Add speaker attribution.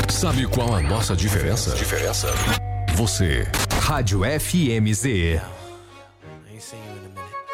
Speaker 1: Sabe qual a nossa diferença? Você. Rádio FMZ.
Speaker 2: I ain't seen you in a minute.